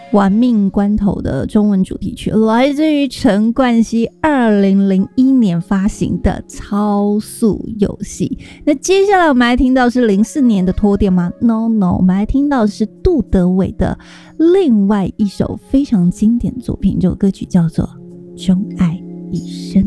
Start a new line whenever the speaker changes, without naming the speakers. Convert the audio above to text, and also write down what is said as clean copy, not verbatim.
玩命关头的中文主题曲，来自于陈冠希2001年发行的超速游戏。那接下来我们来听到是04年的拖电吗 ？No， 我们来听到的是杜德伟的另外一首非常经典作品，这首歌曲叫做《钟爱一生》。